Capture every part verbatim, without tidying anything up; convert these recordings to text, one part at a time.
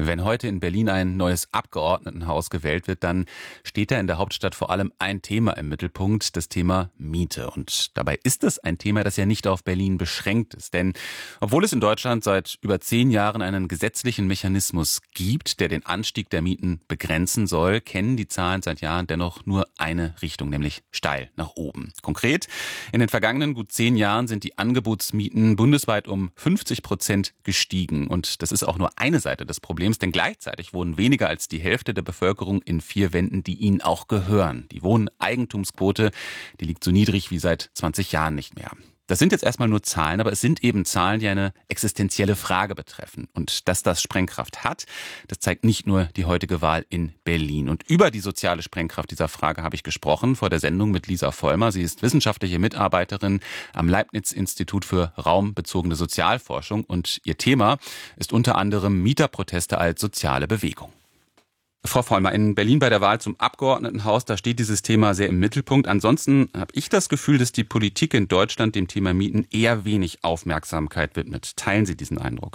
Wenn heute in Berlin ein neues Abgeordnetenhaus gewählt wird, dann steht da in der Hauptstadt vor allem ein Thema im Mittelpunkt, das Thema Miete. Und dabei ist es ein Thema, das ja nicht auf Berlin beschränkt ist. Denn obwohl es in Deutschland seit über zehn Jahren einen gesetzlichen Mechanismus gibt, der den Anstieg der Mieten begrenzen soll, kennen die Zahlen seit Jahren dennoch nur eine Richtung, nämlich steil nach oben. Konkret, in den vergangenen gut zehn Jahren sind die Angebotsmieten bundesweit um fünfzig Prozent gestiegen. Und das ist auch nur eine Seite des Problems. Denn gleichzeitig wohnen weniger als die Hälfte der Bevölkerung in vier Wänden, die ihnen auch gehören. Die Wohneigentumsquote, die liegt so niedrig wie seit zwanzig Jahren nicht mehr. Das sind jetzt erstmal nur Zahlen, aber es sind eben Zahlen, die eine existenzielle Frage betreffen. Und dass das Sprengkraft hat, das zeigt nicht nur die heutige Wahl in Berlin. Und über die soziale Sprengkraft dieser Frage habe ich gesprochen vor der Sendung mit Lisa Vollmer. Sie ist wissenschaftliche Mitarbeiterin am Leibniz-Institut für raumbezogene Sozialforschung. Und ihr Thema ist unter anderem Mieterproteste als soziale Bewegung. Frau Vollmer, in Berlin bei der Wahl zum Abgeordnetenhaus, da steht dieses Thema sehr im Mittelpunkt. Ansonsten habe ich das Gefühl, dass die Politik in Deutschland dem Thema Mieten eher wenig Aufmerksamkeit widmet. Teilen Sie diesen Eindruck?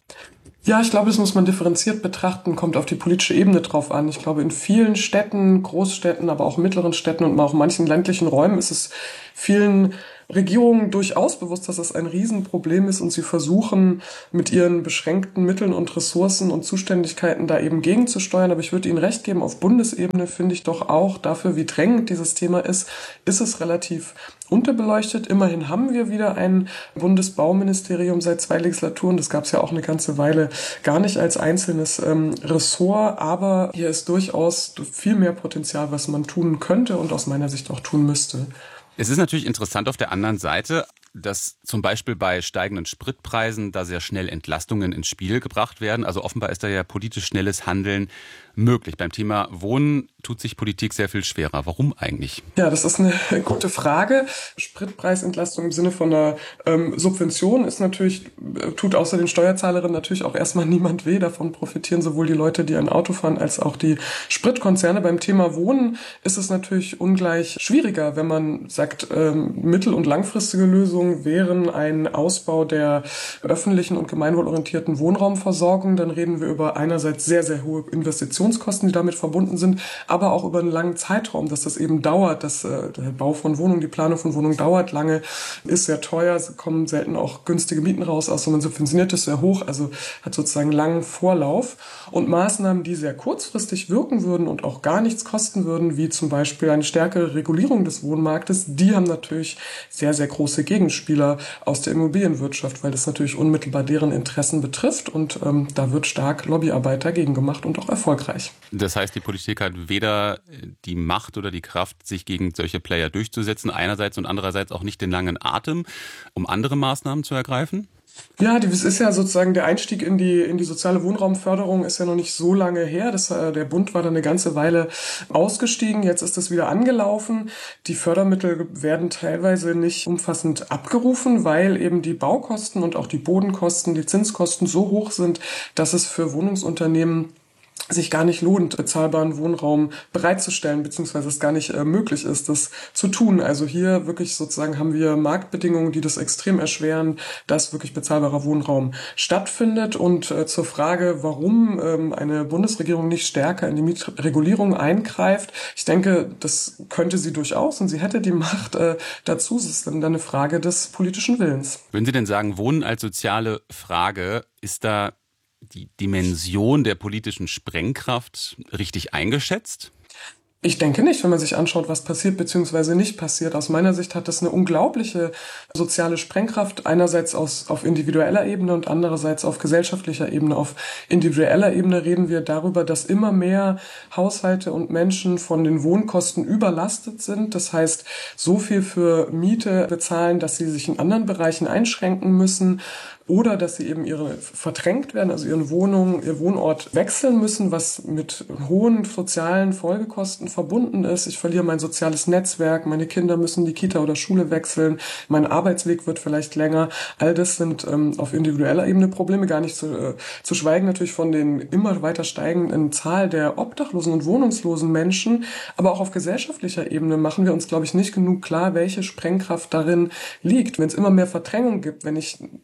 Ja, ich glaube, das muss man differenziert betrachten, kommt auf die politische Ebene drauf an. Ich glaube, in vielen Städten, Großstädten, aber auch mittleren Städten und auch manchen ländlichen Räumen ist es vielen Regierungen durchaus bewusst, dass das ein Riesenproblem ist und sie versuchen mit ihren beschränkten Mitteln und Ressourcen und Zuständigkeiten da eben gegenzusteuern. Aber ich würde Ihnen recht geben, auf Bundesebene finde ich doch auch dafür, wie drängend dieses Thema ist, ist es relativ unterbeleuchtet. Immerhin haben wir wieder ein Bundesbauministerium seit zwei Legislaturen. Das gab es ja auch eine ganze Weile gar nicht als einzelnes ähm, Ressort. Aber hier ist durchaus viel mehr Potenzial, was man tun könnte und aus meiner Sicht auch tun müsste. Es ist natürlich interessant auf der anderen Seite, dass zum Beispiel bei steigenden Spritpreisen da sehr schnell Entlastungen ins Spiel gebracht werden. Also offenbar ist da ja politisch schnelles Handeln möglich. Beim Thema Wohnen tut sich Politik sehr viel schwerer. Warum eigentlich? Ja, das ist eine gute Frage. Spritpreisentlastung im Sinne von einer ähm, Subvention ist natürlich, tut außer den Steuerzahlerinnen natürlich auch erstmal niemand weh. Davon profitieren sowohl die Leute, die ein Auto fahren, als auch die Spritkonzerne. Beim Thema Wohnen ist es natürlich ungleich schwieriger, wenn man sagt, ähm, mittel- und langfristige Lösungen wären ein Ausbau der öffentlichen und gemeinwohlorientierten Wohnraumversorgung. Dann reden wir über einerseits sehr, sehr hohe Investitionen, Kosten, die damit verbunden sind, aber auch über einen langen Zeitraum, dass das eben dauert, dass äh, der Bau von Wohnungen, die Planung von Wohnungen dauert lange, ist sehr teuer, kommen selten auch günstige Mieten raus, außer man subventioniert es sehr hoch, also hat sozusagen einen langen Vorlauf. Und Maßnahmen, die sehr kurzfristig wirken würden und auch gar nichts kosten würden, wie zum Beispiel eine stärkere Regulierung des Wohnmarktes, die haben natürlich sehr, sehr große Gegenspieler aus der Immobilienwirtschaft, weil das natürlich unmittelbar deren Interessen betrifft und ähm, da wird stark Lobbyarbeit dagegen gemacht und auch erfolgreich. Das heißt, die Politik hat weder die Macht oder die Kraft, sich gegen solche Player durchzusetzen, einerseits und andererseits auch nicht den langen Atem, um andere Maßnahmen zu ergreifen? Ja, das ist ja sozusagen der Einstieg in die in die soziale Wohnraumförderung ist ja noch nicht so lange her. Das, äh, der Bund war da eine ganze Weile ausgestiegen. Jetzt ist das wieder angelaufen. Die Fördermittel werden teilweise nicht umfassend abgerufen, weil eben die Baukosten und auch die Bodenkosten, die Zinskosten so hoch sind, dass es für Wohnungsunternehmen sich gar nicht lohnt, bezahlbaren Wohnraum bereitzustellen, beziehungsweise es gar nicht äh, möglich ist, das zu tun. Also hier wirklich sozusagen haben wir Marktbedingungen, die das extrem erschweren, dass wirklich bezahlbarer Wohnraum stattfindet. Und äh, zur Frage, warum ähm, eine Bundesregierung nicht stärker in die Mietregulierung eingreift, ich denke, das könnte sie durchaus und sie hätte die Macht äh, dazu. Es ist dann eine Frage des politischen Willens. Würden Sie denn sagen, Wohnen als soziale Frage, ist da die Dimension der politischen Sprengkraft richtig eingeschätzt? Ich denke nicht, wenn man sich anschaut, was passiert bzw. nicht passiert. Aus meiner Sicht hat das eine unglaubliche soziale Sprengkraft, einerseits aus, auf individueller Ebene und andererseits auf gesellschaftlicher Ebene. Auf individueller Ebene reden wir darüber, dass immer mehr Haushalte und Menschen von den Wohnkosten überlastet sind. Das heißt, so viel für Miete bezahlen, dass sie sich in anderen Bereichen einschränken müssen. Oder dass sie eben ihre verdrängt werden, also ihren Wohnung, ihr Wohnort wechseln müssen, was mit hohen sozialen Folgekosten verbunden ist. Ich verliere mein soziales Netzwerk, meine Kinder müssen die Kita oder Schule wechseln, mein Arbeitsweg wird vielleicht länger. All das sind ähm, auf individueller Ebene Probleme, gar nicht zu, äh, zu schweigen natürlich von den immer weiter steigenden Zahl der obdachlosen und wohnungslosen Menschen. Aber auch auf gesellschaftlicher Ebene machen wir uns, glaube ich, nicht genug klar, welche Sprengkraft darin liegt. Wenn es immer mehr Verdrängung gibt, wenn ich mit anderen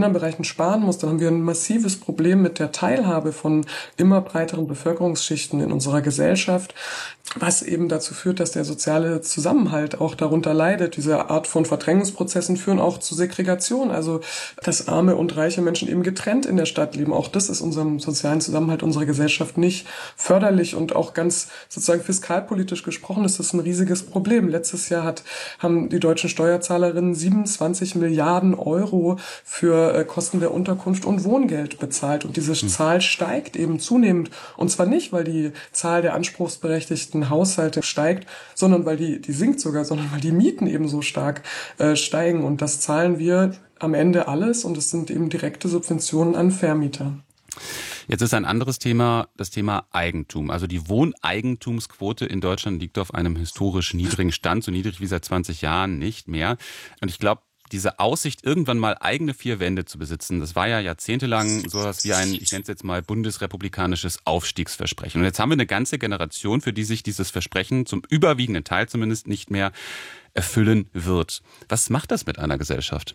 anderen Bereichen sparen muss, dann haben wir ein massives Problem mit der Teilhabe von immer breiteren Bevölkerungsschichten in unserer Gesellschaft, was eben dazu führt, dass der soziale Zusammenhalt auch darunter leidet. Diese Art von Verdrängungsprozessen führen auch zu Segregation, also dass arme und reiche Menschen eben getrennt in der Stadt leben. Auch das ist unserem sozialen Zusammenhalt unserer Gesellschaft nicht förderlich und auch ganz sozusagen fiskalpolitisch gesprochen ist das ein riesiges Problem. Letztes Jahr hat, haben die deutschen Steuerzahlerinnen siebenundzwanzig Milliarden Euro für äh, Kosten der Unterkunft und Wohngeld bezahlt und diese mhm. Zahl steigt eben zunehmend und zwar nicht, weil die Zahl der anspruchsberechtigten Haushalte steigt, sondern weil die, die sinkt sogar, sondern weil die Mieten eben so stark äh, steigen und das zahlen wir am Ende alles und es sind eben direkte Subventionen an Vermieter. Jetzt ist ein anderes Thema das Thema Eigentum. Also die Wohneigentumsquote in Deutschland liegt auf einem historisch niedrigen Stand, so niedrig wie seit zwanzig Jahren nicht mehr. Und ich glaube, diese Aussicht, irgendwann mal eigene vier Wände zu besitzen, das war ja jahrzehntelang sowas wie ein, ich nenne es jetzt mal, bundesrepublikanisches Aufstiegsversprechen. Und jetzt haben wir eine ganze Generation, für die sich dieses Versprechen zum überwiegenden Teil zumindest nicht mehr erfüllen wird. Was macht das mit einer Gesellschaft?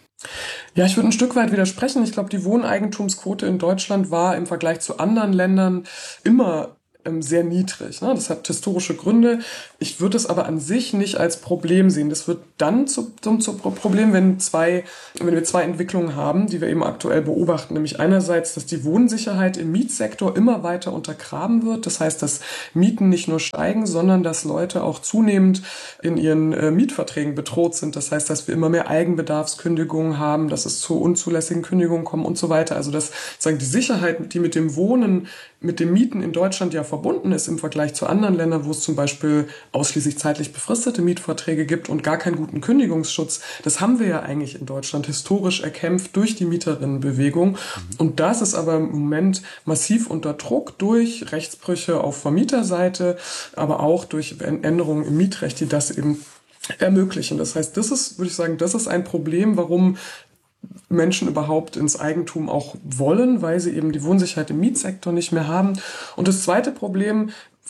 Ja, ich würde ein Stück weit widersprechen. Ich glaube, die Wohneigentumsquote in Deutschland war im Vergleich zu anderen Ländern immer sehr niedrig. Das hat historische Gründe. Ich würde es aber an sich nicht als Problem sehen. Das wird dann zu, zum, zum Problem, wenn zwei, wenn wir zwei Entwicklungen haben, die wir eben aktuell beobachten. Nämlich einerseits, dass die Wohnsicherheit im Mietsektor immer weiter untergraben wird. Das heißt, dass Mieten nicht nur steigen, sondern dass Leute auch zunehmend in ihren äh, Mietverträgen bedroht sind. Das heißt, dass wir immer mehr Eigenbedarfskündigungen haben, dass es zu unzulässigen Kündigungen kommt und so weiter. Also dass sagen die Sicherheit, die mit dem Wohnen, mit dem Mieten in Deutschland ja verbunden ist im Vergleich zu anderen Ländern, wo es zum Beispiel ausschließlich zeitlich befristete Mietverträge gibt und gar keinen guten Kündigungsschutz. Das haben wir ja eigentlich in Deutschland historisch erkämpft durch die Mieterinnenbewegung. Mhm. Und das ist aber im Moment massiv unter Druck durch Rechtsbrüche auf Vermieterseite, aber auch durch Änderungen im Mietrecht, die das eben ermöglichen. Das heißt, das ist, würde ich sagen, das ist ein Problem, warum Menschen überhaupt ins Eigentum auch wollen, weil sie eben die Wohnsicherheit im Mietsektor nicht mehr haben. Und das zweite Problem,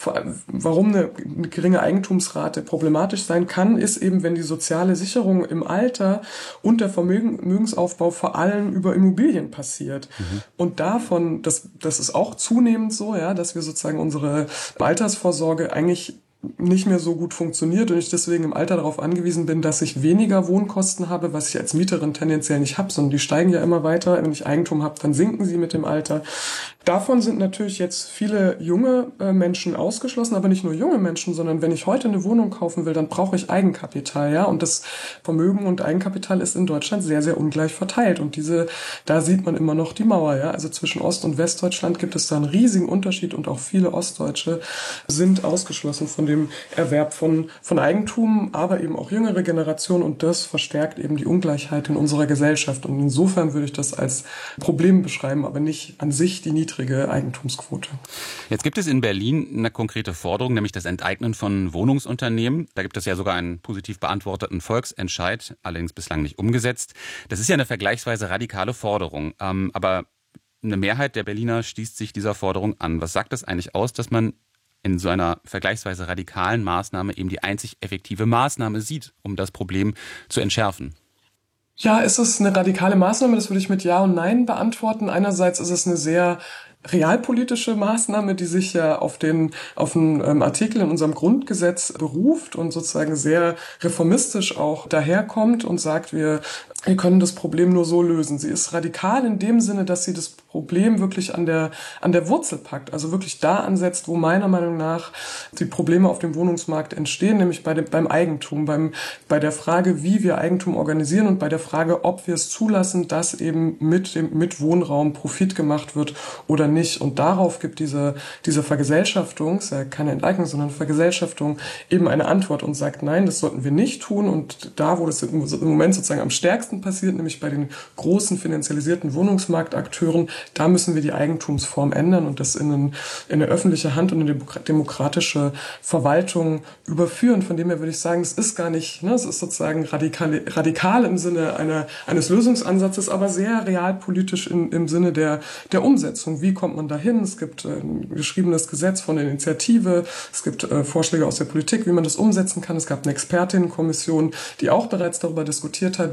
warum eine geringe Eigentumsrate problematisch sein kann, ist eben, wenn die soziale Sicherung im Alter und der Vermögensaufbau vor allem über Immobilien passiert. Mhm. Und davon, das, das ist auch zunehmend so, ja, dass wir sozusagen unsere Altersvorsorge eigentlich nicht mehr so gut funktioniert und ich deswegen im Alter darauf angewiesen bin, dass ich weniger Wohnkosten habe, was ich als Mieterin tendenziell nicht habe, sondern die steigen ja immer weiter. Wenn ich Eigentum habe, dann sinken sie mit dem Alter. Davon sind natürlich jetzt viele junge äh, Menschen ausgeschlossen, aber nicht nur junge Menschen, sondern wenn ich heute eine Wohnung kaufen will, dann brauche ich Eigenkapital, ja, und das Vermögen und Eigenkapital ist in Deutschland sehr, sehr ungleich verteilt und diese, da sieht man immer noch die Mauer, ja, also zwischen Ost- und Westdeutschland gibt es da einen riesigen Unterschied und auch viele Ostdeutsche sind ausgeschlossen von dem Erwerb von, von Eigentum, aber eben auch jüngere Generationen und das verstärkt eben die Ungleichheit in unserer Gesellschaft und insofern würde ich das als Problem beschreiben, aber nicht an sich die niedrige Eigentumsquote. Jetzt gibt es in Berlin eine konkrete Forderung, nämlich das Enteignen von Wohnungsunternehmen. Da gibt es ja sogar einen positiv beantworteten Volksentscheid, allerdings bislang nicht umgesetzt. Das ist ja eine vergleichsweise radikale Forderung, ähm, aber eine Mehrheit der Berliner schließt sich dieser Forderung an. Was sagt das eigentlich aus, dass man in so einer vergleichsweise radikalen Maßnahme eben die einzig effektive Maßnahme sieht, um das Problem zu entschärfen? Ja, ist es eine radikale Maßnahme? Das würde ich mit Ja und Nein beantworten. Einerseits ist es eine sehr realpolitische Maßnahme, die sich ja auf den auf einen ähm, Artikel in unserem Grundgesetz beruft und sozusagen sehr reformistisch auch daherkommt und sagt, wir wir können das Problem nur so lösen. Sie ist radikal in dem Sinne, dass sie das Problem wirklich an der an der Wurzel packt, also wirklich da ansetzt, wo meiner Meinung nach die Probleme auf dem Wohnungsmarkt entstehen, nämlich bei dem, beim Eigentum, beim bei der Frage, wie wir Eigentum organisieren und bei der Frage, ob wir es zulassen, dass eben mit dem mit Wohnraum Profit gemacht wird oder nicht. Und darauf gibt diese diese Vergesellschaftung, ist ja keine Enteignung, sondern Vergesellschaftung, eben eine Antwort und sagt, nein, das sollten wir nicht tun. Und da, wo das im Moment sozusagen am stärksten passiert, nämlich bei den großen finanzialisierten Wohnungsmarktakteuren, da müssen wir die Eigentumsform ändern und das in, einen, in eine öffentliche Hand und eine demokratische Verwaltung überführen. Von dem her würde ich sagen, es ist gar nicht, ne, es ist sozusagen radikal, radikal im Sinne einer, eines Lösungsansatzes, aber sehr realpolitisch in, im Sinne der, der Umsetzung. Wie kommt man dahin? Es gibt äh, ein geschriebenes Gesetz von der Initiative, es gibt äh, Vorschläge aus der Politik, wie man das umsetzen kann. Es gab eine Expertinnenkommission, die auch bereits darüber diskutiert hat, wie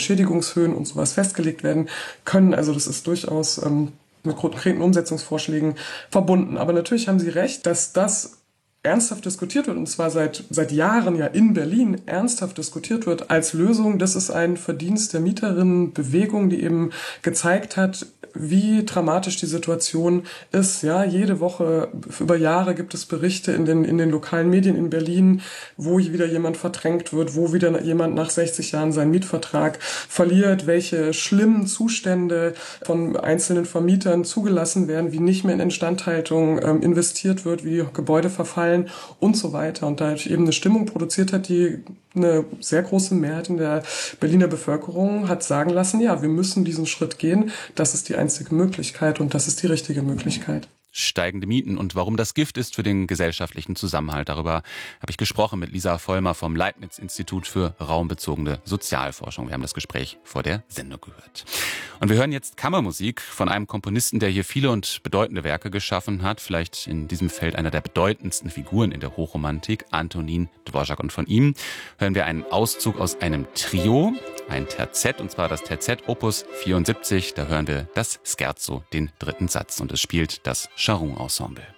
Entschädigungshöhen und sowas festgelegt werden können. Also das ist durchaus ähm, mit konkreten Umsetzungsvorschlägen verbunden. Aber natürlich haben Sie recht, dass das ernsthaft diskutiert wird, und zwar seit, seit Jahren ja in Berlin ernsthaft diskutiert wird als Lösung. Das ist ein Verdienst der Mieterinnenbewegung, die eben gezeigt hat, wie dramatisch die Situation ist. Ja, jede Woche über Jahre gibt es Berichte in den, in den lokalen Medien in Berlin, wo wieder jemand verdrängt wird, wo wieder jemand nach sechzig Jahren seinen Mietvertrag verliert, welche schlimmen Zustände von einzelnen Vermietern zugelassen werden, wie nicht mehr in Instandhaltung ähm, investiert wird, wie Gebäude verfallen und so weiter. Und da eben eine Stimmung produziert hat, die eine sehr große Mehrheit in der Berliner Bevölkerung hat sagen lassen, ja, wir müssen diesen Schritt gehen. Das ist die einzige Möglichkeit und das ist die richtige Möglichkeit. Steigende Mieten und warum das Gift ist für den gesellschaftlichen Zusammenhalt. Darüber habe ich gesprochen mit Lisa Vollmer vom Leibniz-Institut für raumbezogene Sozialforschung. Wir haben das Gespräch vor der Sendung gehört. Und wir hören jetzt Kammermusik von einem Komponisten, der hier viele und bedeutende Werke geschaffen hat. Vielleicht in diesem Feld einer der bedeutendsten Figuren in der Hochromantik, Antonin Dvořák. Und von ihm hören wir einen Auszug aus einem Trio, ein Terzett, und zwar das Terzett Opus vierundsiebzig. Da hören wir das Scherzo, den dritten Satz, und es spielt das Charron-Ensemble.